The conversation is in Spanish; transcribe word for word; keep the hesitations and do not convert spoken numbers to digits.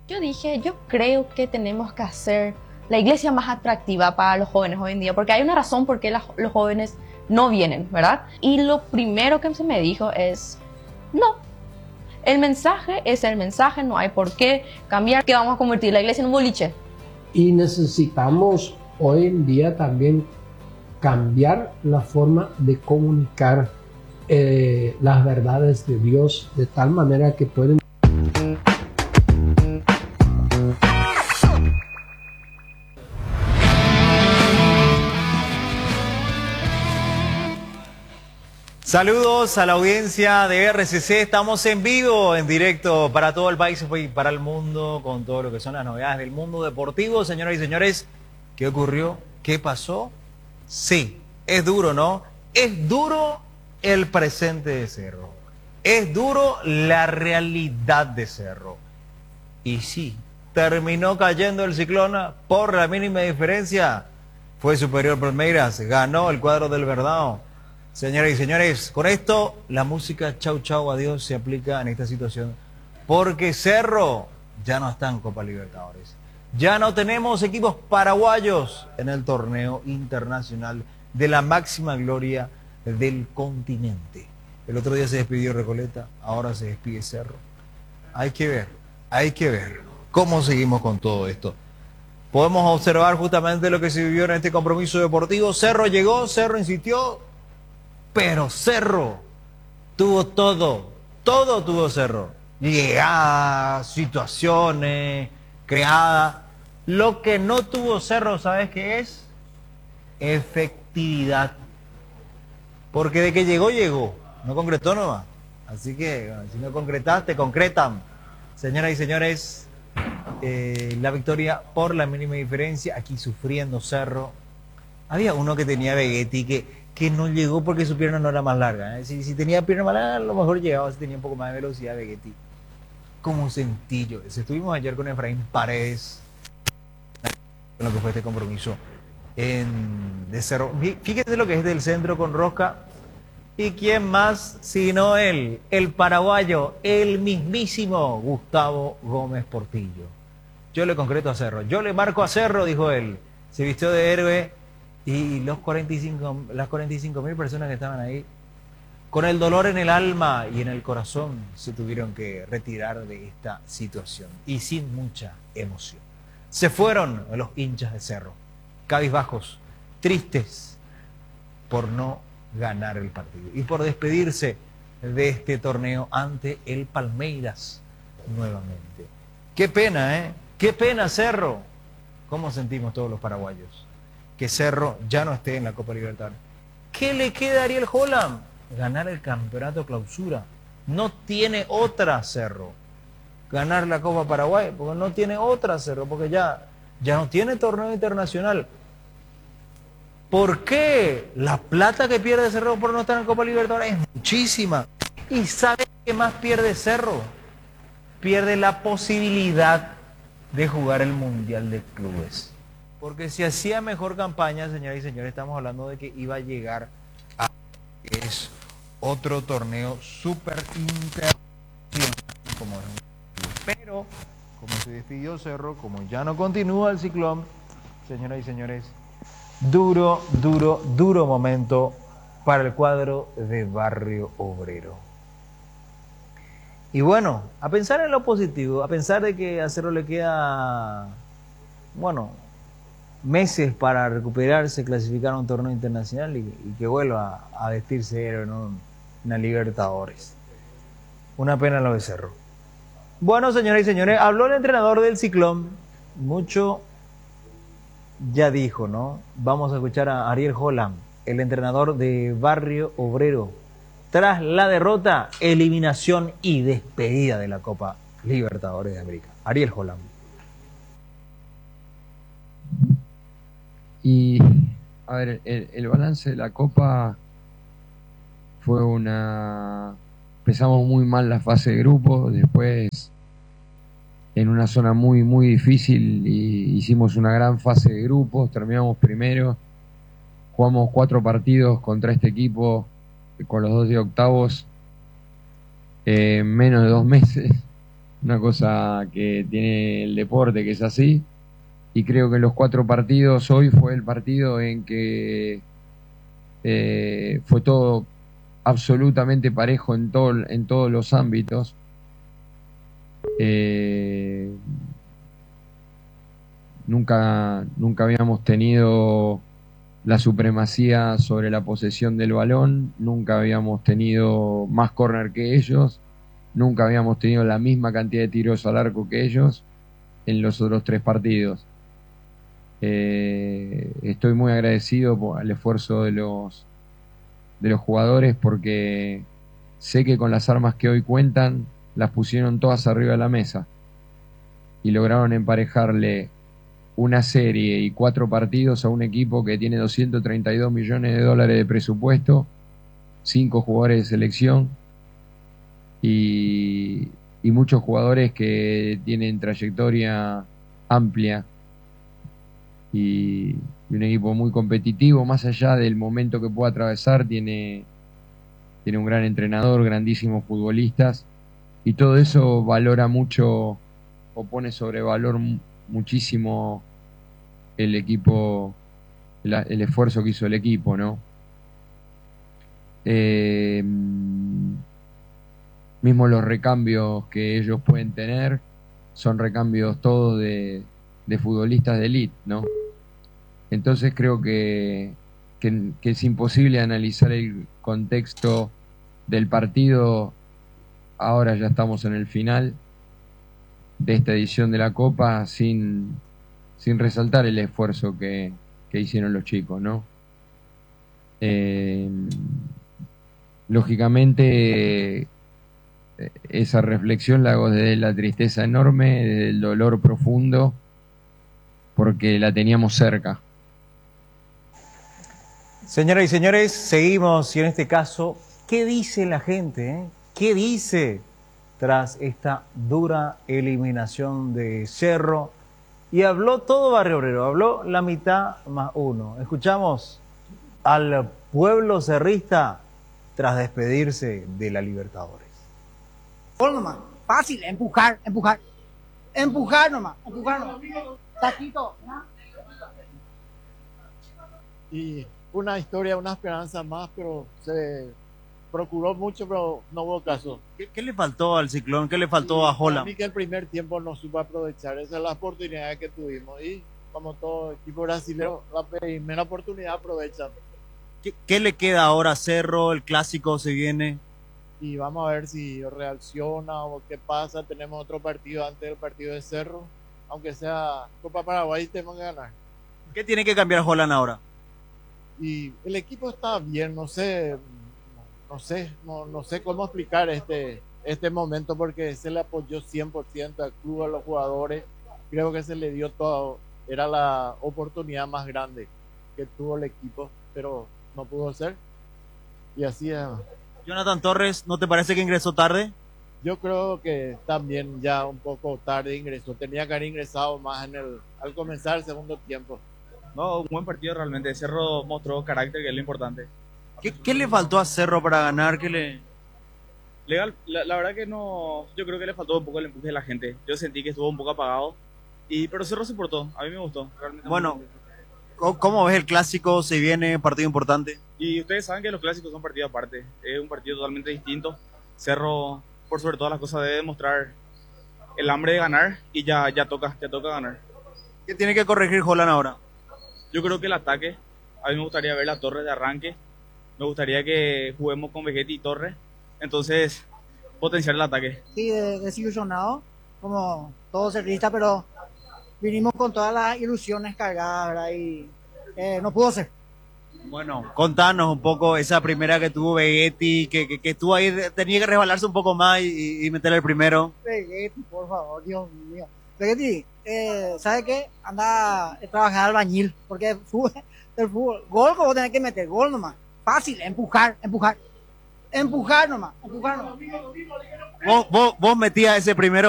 Yo dije, yo creo que tenemos que hacer la iglesia más atractiva para los jóvenes hoy en día, porque hay una razón por qué la, los jóvenes no vienen, ¿verdad? Y lo primero que se me dijo es, no, el mensaje es el mensaje, no hay por qué cambiar, que vamos a convertir la iglesia en un boliche. Y necesitamos hoy en día también cambiar la forma de comunicar eh, las verdades de Dios de tal manera que pueden... Saludos a la audiencia de R C C, estamos en vivo, en directo para todo el país y para el mundo con todo lo que son las novedades del mundo deportivo. Señoras y señores, ¿qué ocurrió? ¿Qué pasó? Sí, es duro, ¿no? Es duro el presente de Cerro, es duro la realidad de Cerro. Y sí, terminó cayendo el Ciclón por la mínima diferencia, fue superior Palmeiras, ganó el cuadro del Verdão. Señoras y señores, con esto la música chau chau adiós se aplica en esta situación, porque Cerro ya no está en Copa Libertadores. Ya no tenemos equipos paraguayos en el torneo internacional de la máxima gloria del continente. El otro día se despidió Recoleta, ahora se despide Cerro. Hay que ver, hay que ver cómo seguimos con todo esto. Podemos observar justamente lo que se vivió en este compromiso deportivo. Cerro llegó, Cerro insistió, pero Cerro tuvo todo, todo tuvo Cerro. Llegadas, situaciones, creadas. Lo que no tuvo Cerro, ¿sabes qué es? Efectividad. Porque de que llegó, llegó. No concretó nomás. Así que, bueno, si no concretaste, concretan. Señoras y señores, eh, la victoria por la mínima diferencia. Aquí sufriendo Cerro. Había uno que tenía Vegetti que... que no llegó porque su pierna no era más larga. ¿eh? Si, si tenía pierna más larga, a lo mejor llegaba, si tenía un poco más de velocidad, Vegetti. Como sencillo. Estuvimos ayer con Efraín Paredes, con lo que fue este compromiso en, de Cerro. Fíjense lo que es del centro con Rosca. ¿Y quién más sino él? El paraguayo, el mismísimo Gustavo Gómez Portillo. Yo le concreto a Cerro. Yo le marco a Cerro, dijo él. Se vistió de héroe. Y los cuarenta y cinco, las cuarenta y cinco mil personas que estaban ahí, con el dolor en el alma y en el corazón, se tuvieron que retirar de esta situación. Y sin mucha emoción. Se fueron los hinchas de Cerro, cabizbajos, tristes, por no ganar el partido. Y por despedirse de este torneo ante el Palmeiras nuevamente. Qué pena, ¿eh? Qué pena, Cerro. ¿Cómo sentimos todos los paraguayos? Que Cerro ya no esté en la Copa Libertadores. ¿Qué le queda a Ariel Holland? Ganar el campeonato clausura. No tiene otra, Cerro. Ganar la Copa Paraguay, porque no tiene otra, Cerro, porque ya, ya no tiene torneo internacional. ¿Por qué? La plata que pierde Cerro por no estar en la Copa Libertadores es muchísima. ¿Y sabe qué más pierde Cerro? Pierde la posibilidad de jugar el Mundial de Clubes. Porque si hacía mejor campaña, señoras y señores, estamos hablando de que iba a llegar a es otro torneo súper internacional como es. Pero, como se despidió Cerro, como ya no continúa el Ciclón, señoras y señores, duro, duro, duro momento para el cuadro de Barrio Obrero. Y bueno, a pensar en lo positivo, a pensar de que a Cerro le queda, bueno, meses para recuperarse, clasificar a un torneo internacional y, y que vuelva a, a vestirse héroe en un, una Libertadores. Una pena lo de Cerro. Bueno, señoras y señores, habló el entrenador del Ciclón, mucho ya dijo, ¿no? Vamos a escuchar a Ariel Holland, el entrenador de Barrio Obrero, tras la derrota, eliminación y despedida de la Copa Libertadores de América. Ariel Holland. Y, a ver, el, el balance de la Copa fue una... Empezamos muy mal la fase de grupo, después en una zona muy, muy difícil y hicimos una gran fase de grupos, terminamos primero, jugamos cuatro partidos contra este equipo con los dos de octavos en menos de dos meses una cosa que tiene el deporte, que es así, y creo que los cuatro partidos, hoy fue el partido en que eh, fue todo absolutamente parejo en, todo, en todos los ámbitos. Eh, nunca, nunca habíamos tenido la supremacía sobre la posesión del balón, nunca habíamos tenido más córner que ellos, nunca habíamos tenido la misma cantidad de tiros al arco que ellos en los otros tres partidos. Eh, estoy muy agradecido por el esfuerzo de los, de los jugadores, porque sé que con las armas que hoy cuentan las pusieron todas arriba de la mesa y lograron emparejarle una serie y cuatro partidos a un equipo que tiene doscientos treinta y dos millones de dólares de presupuesto, cinco jugadores de selección y, y muchos jugadores que tienen trayectoria amplia y, y un equipo muy competitivo. Más allá del momento que pueda atravesar, tiene, tiene un gran entrenador, grandísimos futbolistas, y todo eso valora mucho o pone sobre valor muchísimo el equipo, el, el esfuerzo que hizo el equipo, ¿no? Eh, mismo los recambios que ellos pueden tener son recambios todos de, de futbolistas de élite, ¿no? Entonces creo que, que, que es imposible analizar el contexto del partido. Ahora ya estamos en el final de esta edición de la Copa sin, sin resaltar el esfuerzo que, que hicieron los chicos, ¿no? Eh, lógicamente esa reflexión la hago desde la tristeza enorme, desde el dolor profundo, porque la teníamos cerca. Señoras y señores, seguimos, y en este caso, ¿qué dice la gente? Eh? ¿Qué dice tras esta dura eliminación de Cerro? Y habló todo Barrio Obrero, habló la mitad más uno. Escuchamos al pueblo cerrista tras despedirse de la Libertadores. Gol nomás, fácil, empujar, empujar, empujar nomás, empujar nomás. Taquito. Y una historia, una esperanza más, pero se procuró mucho, pero no hubo caso. ¿Qué, qué le faltó al Ciclón? ¿Qué le faltó y a Holland? Para mí que el primer tiempo no supo aprovechar, esa es la oportunidad que tuvimos. Y como todo equipo brasileño, la primera oportunidad aprovechan. ¿Qué, ¿Qué le queda ahora a Cerro? El clásico se viene. Y vamos a ver si reacciona o qué pasa. Tenemos otro partido antes del partido de Cerro. Aunque sea Copa Paraguay, tenemos que ganar. ¿Qué tiene que cambiar Holland ahora? Y el equipo está bien, no sé, no sé, no, no sé cómo explicar este, este momento, porque se le apoyó cien por ciento al club, a los jugadores. Creo que se le dio todo, era la oportunidad más grande que tuvo el equipo, pero no pudo ser. Y así es. Jonathan Torres, ¿no te parece que ingresó tarde? Yo creo que también ya un poco tarde ingresó, tenía que haber ingresado más en el, al comenzar el segundo tiempo. No, un buen partido realmente. Cerro mostró carácter, que es lo importante. ¿Qué, qué le faltó a Cerro para ganar? ¿Qué le... Legal, la, la verdad que no, yo creo que le faltó un poco el empuje de la gente. Yo sentí que estuvo un poco apagado, y pero Cerro se portó, a mí me gustó. Realmente bueno, ¿cómo, ¿cómo ves el clásico? Se viene partido importante. Y ustedes saben que los clásicos son partidos aparte, es un partido totalmente distinto. Cerro, por sobre todas las cosas, debe demostrar el hambre de ganar, y ya, ya toca, ya toca ganar. ¿Qué tiene que corregir Holland ahora? Yo creo que el ataque, a mí me gustaría ver la Torre de arranque, me gustaría que juguemos con Vegetti y Torre, entonces potenciar el ataque. Sí, desilusionado, como todo cerrista, pero vinimos con todas las ilusiones cargadas, ¿verdad? Y eh, no pudo ser. Bueno, contanos un poco esa primera que tuvo Vegetti, que, que, que estuvo ahí, tenía que resbalarse un poco más y, y meter el primero. Vegetti, por favor, Dios mío. Vegetti, eh, ¿sabe qué? Anda a trabajar albañil, porque el fútbol, el fútbol, gol como tenés que meter, gol nomás. Fácil, empujar, empujar. Empujar nomás, empujar nomás. ¿Vos, vos, vos metías ese primero?